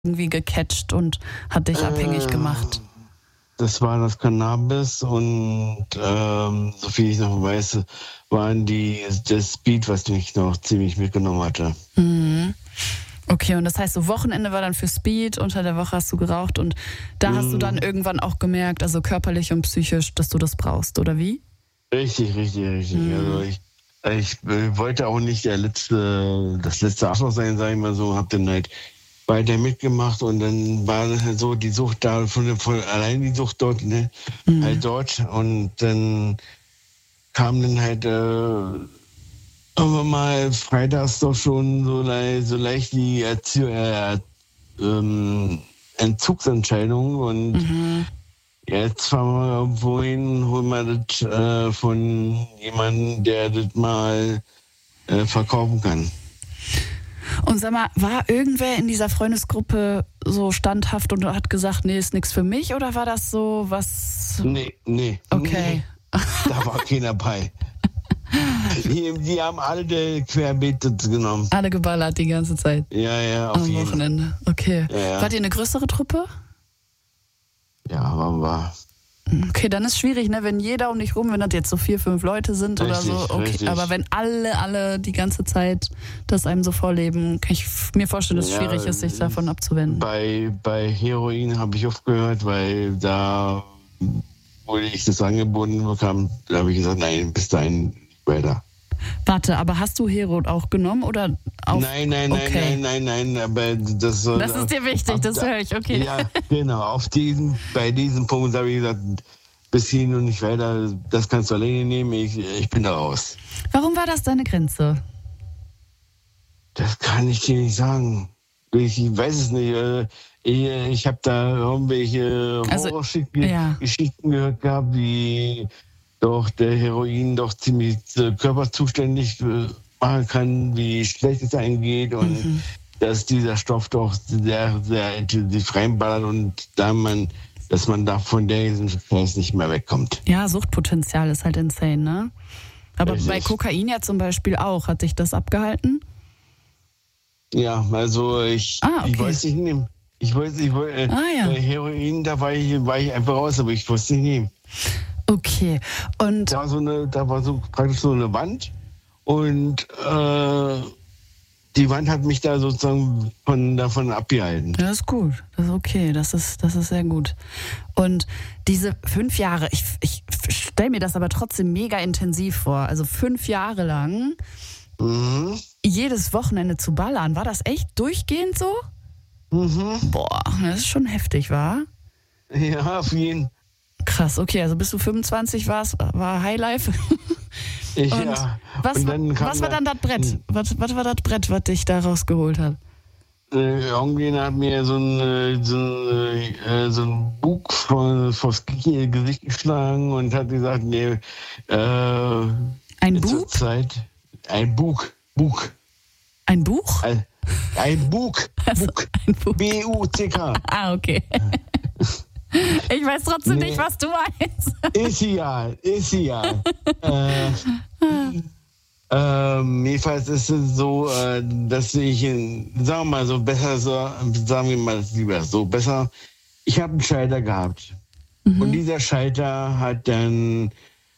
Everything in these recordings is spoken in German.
irgendwie gecatcht und hat dich abhängig gemacht? Das war das Cannabis und so viel ich noch weiß, waren das Speed, was mich noch ziemlich mitgenommen hatte. Mhm. Okay, und das heißt, so Wochenende war dann für Speed, unter der Woche hast du geraucht und da hast du dann irgendwann auch gemerkt, also körperlich und psychisch, dass du das brauchst, oder wie? Richtig. Also ich wollte auch nicht das letzte Arschloch sein, sag ich mal so, hab dann halt weiter mitgemacht und dann war halt so die Sucht da, von allein die Sucht dort, ne? Halt dort und dann kam dann halt irgendwann mal freitags doch schon so leicht die Entzugsentscheidung und jetzt fahren wir irgendwo hin, holen wir das von jemandem, der das mal verkaufen kann. Und sag mal, war irgendwer in dieser Freundesgruppe so standhaft und hat gesagt, nee, ist nichts für mich? Oder war das so was... Nee. Okay. Nee. Da war keiner bei. Die haben alle querbeet genommen. Alle geballert die ganze Zeit? Ja, auf am jeden Wochenende. Okay. Ja. Wart ihr eine größere Truppe? Ja, war. Okay, dann ist schwierig, ne? Wenn jeder um dich rum, wenn das jetzt so 4, 5 Leute sind oder so. Okay, richtig. aber wenn alle die ganze Zeit das einem so vorleben, kann ich mir vorstellen, dass es schwierig ist, sich davon abzuwenden. Bei Heroin habe ich oft gehört, weil da, wo ich das angeboten bekam, da habe ich gesagt, nein, bis dahin nicht weiter. Warte, aber hast du Hero auch genommen oder auf? Nein, aber das ist dir wichtig, das höre ich, okay. Ja, genau, bei diesem Punkt habe ich gesagt, bis hierhin und nicht weiter, das kannst du alleine nehmen, ich bin da raus. Warum war das deine Grenze? Das kann ich dir nicht sagen. Ich weiß es nicht. Ich habe da irgendwelche Horrorgeschichten gehört gehabt, wie doch der Heroin doch ziemlich körperzuständig machen kann, wie schlecht es einem geht und dass dieser Stoff doch sehr, sehr intensiv reinballert und dass man da von diesem Stress nicht mehr wegkommt. Ja, Suchtpotenzial ist halt insane, ne? Aber bei Kokain ja zum Beispiel auch. Hat dich das abgehalten? Ja, also ich wollte nicht nehmen. Bei Heroin, da war ich einfach raus, aber ich wollte es nicht nehmen. Okay. Und da war so praktisch so eine Wand und die Wand hat mich da sozusagen davon abgehalten. Das ist gut, das ist okay, das ist sehr gut. Und diese 5 Jahre, ich stelle mir das aber trotzdem mega intensiv vor. Also 5 Jahre lang jedes Wochenende zu ballern, war das echt durchgehend so? Boah, das ist schon heftig, wa? Ja, auf jeden Fall. Krass, okay, also bis du 25 warst, war Highlife. Was war dann das Brett? Was war das Brett, was dich da rausgeholt hat? Irgendwie hat mir so ein Bug vors Gesicht geschlagen und hat gesagt, nee, ein Bug? Ein Bug. Ein Buch? Ein Bug. B-U-C-K. Ah, okay. Ich weiß trotzdem nicht, was du meinst. Ist egal. Jedenfalls ist es so, dass ich, sagen wir mal lieber so, besser, ich habe einen Schalter gehabt. Und dieser Schalter hat dann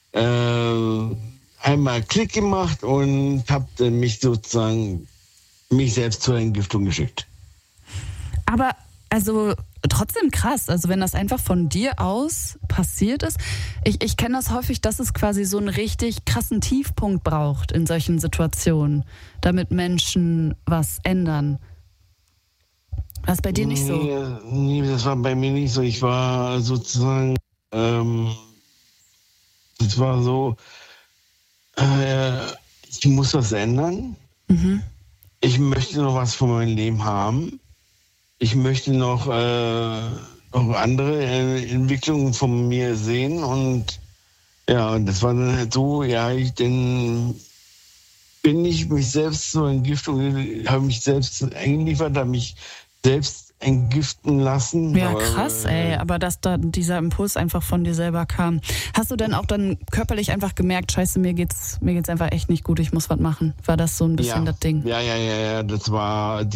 einmal Klick gemacht und habe mich selbst zur Entgiftung geschickt. Aber, also trotzdem krass, also wenn das einfach von dir aus passiert ist. Ich kenne das häufig, dass es quasi so einen richtig krassen Tiefpunkt braucht in solchen Situationen, damit Menschen was ändern. War es bei dir nicht so? Nee, das war bei mir nicht so. Ich war sozusagen, es war so, ich muss was ändern. Ich möchte noch was von meinem Leben haben. Ich möchte noch andere Entwicklungen von mir sehen und das war dann halt so, dann bin ich mich selbst zur Entgiftung, habe mich selbst eingeliefert, habe mich selbst entgiften lassen. Ja, krass, aber dass da dieser Impuls einfach von dir selber kam. Hast du denn auch dann körperlich einfach gemerkt, scheiße, mir geht's einfach echt nicht gut, ich muss was machen? War das so ein bisschen das Ding? Ja, das war